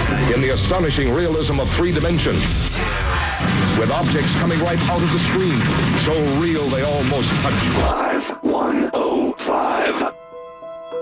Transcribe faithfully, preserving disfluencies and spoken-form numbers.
in the astonishing realism of three dimension, with objects coming right out of the screen, so real they almost touch you. Five.